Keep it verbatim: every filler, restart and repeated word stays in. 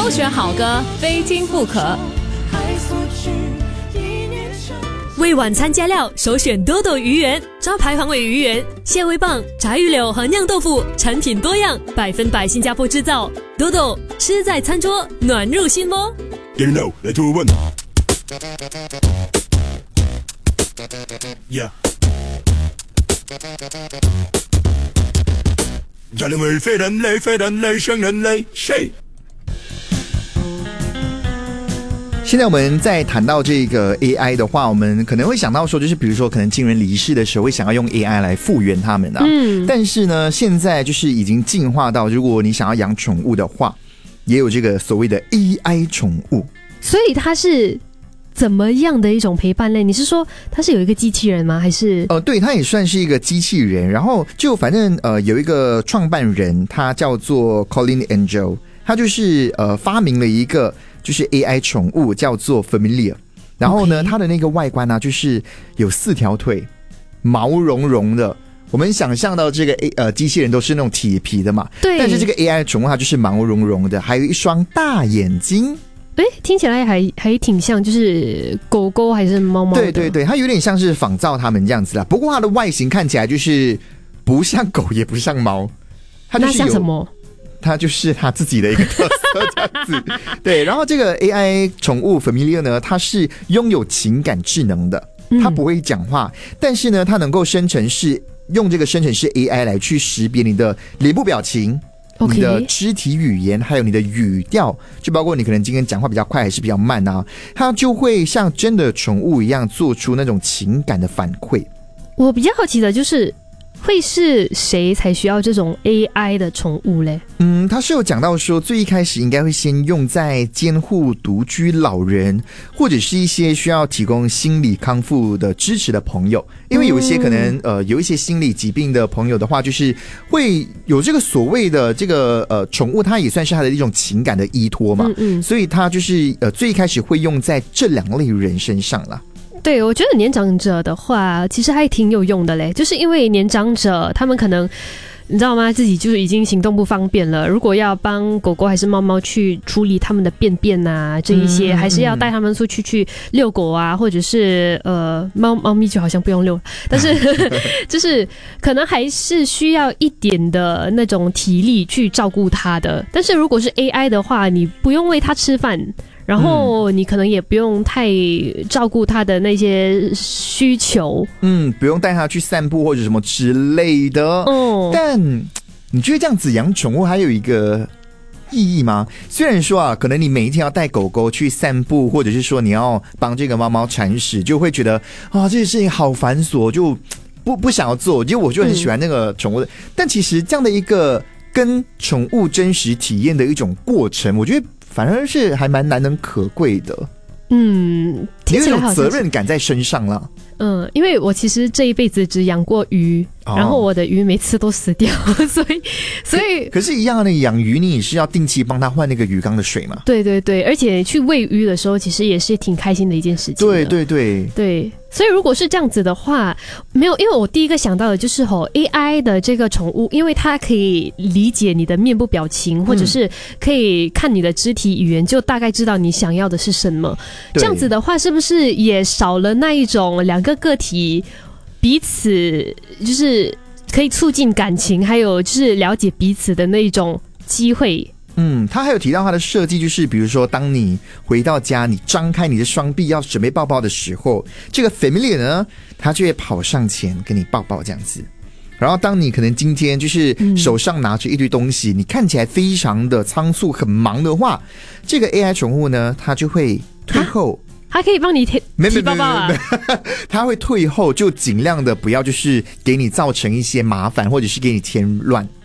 挑选好歌，非听不可。 为晚餐加料，首选多多鱼圆，招牌黄尾鱼圆、蟹味棒、炸鱼柳和酿豆腐，产品多样，百分百新加坡制造。多多吃在餐桌，暖入心窝。 Get it now, let's do one. Yeah. 人类非人类非人类像人类谁？ 现在我们在谈到这个 A I 的话，我们可能会想到说，就是比如说可能亲人离世的时候会想要用 A I 来复原他们啊。嗯。但是呢，现在就是已经进化到，如果你想要养宠物的话，也有这个所谓的 A I 宠物。 所以它是怎么样的一种陪伴类？你是说它是有一个机器人吗？还是？ 呃，对，它也算是一个机器人。然后就反正呃有一个创办人，他叫做 Colin Angel， 他就是呃发明了一个。就是 A I 宠物叫做 Familiar， 然后呢， okay. 它的那个外观呢、啊，就是有四条腿，毛茸茸的。我们想象到这个 A 呃机器人都是那种铁皮的嘛， 对。 但是这个 A I 宠物它就是毛茸茸的，还有一双大眼睛。 哎，听起来还还挺像，就是狗狗还是猫猫的？ 对对对，它有点像是仿造它们这样子啦。不过它的外形看起来就是不像狗，也不像猫，它就是有那像什么？ 它就是它自己的一个特色这样子。对，然后这个 A I 宠物 Familiar 呢，它是拥有情感智能的，它不会讲话，嗯、但是呢，它能够生成式用这个生成式 A I 来去识别你的脸部表情。Okay. 你的肢体语言还有你的语调，就包括你可能今天讲话比较快还是比较慢啊，它就会像真的宠物一样做出那种情感的反馈。 我比较好奇的就是会是谁才需要这种 A I 的宠物嘞？ 嗯，他是有讲到说，最一开始应该会先用在监护独居老人，或者是一些需要提供心理康复的支持的朋友。因为有一些可能、嗯、呃有一些心理疾病的朋友的话，就是会有这个所谓的这个呃宠物，它也算是他的一种情感的依托嘛。嗯嗯，所以他就是呃最一开始会用在这两类人身上啦。 对，我觉得年长者的话其实还挺有用的嘞，就是因为年长者他们可能你知道吗，自己就是已经行动不方便了，如果要帮狗狗还是猫猫去处理他们的便便啊这一些、嗯、还是要带他们出去去遛狗啊，或者是呃猫猫咪就好像不用遛，但是就是可能还是需要一点的那种体力去照顾它的。但是如果是 A I 的话，你不用喂它吃饭，然后你可能也不用太照顾他的那些需求， 嗯，不用带他去散步或者什么之类的。哦，但你觉得这样子养宠物还有一个意义吗？虽然说啊，可能你每一天要带狗狗去散步，或者是说你要帮这个猫猫铲屎，就会觉得啊，这件事情好繁琐，就不不想要做。因为我就很喜欢那个宠物的、嗯，但其实这样的一个跟宠物真实体验的一种过程，我觉得反而是还蛮难能可贵的。 嗯， 你有一种责任感在身上了。 嗯，因为我其实这一辈子只养过鱼、哦、然后我的鱼每次都死掉，所以所以可, 可是一样的，养鱼你也是要定期帮它换那个鱼缸的水嘛。 对对对，而且去喂鱼的时候其实也是挺开心的一件事情的。 对对对对，所以如果是这样子的话，没有，因为我第一个想到的就是吼 A I 的这个宠物，因为它可以理解你的面部表情，或者是可以看你的肢体语言，就大概知道你想要的是什么。这样子的话，是不是也少了那一种两个个体彼此就是可以促进感情，还有就是了解彼此的那一种机会？ 嗯，他还有提到他的设计，就是比如说当你回到家，你张开你的双臂要准备抱抱的时候，这个 Familiar 呢，他就会跑上前跟你抱抱这样子。然后当你可能今天就是手上拿着一堆东西、嗯、你看起来非常的仓促很忙的话，这个 A I 宠物呢，它就会退后， 它可以帮你提提抱抱啊， 它会退后，就尽量的不要就是给你造成一些麻烦，或者是给你添乱。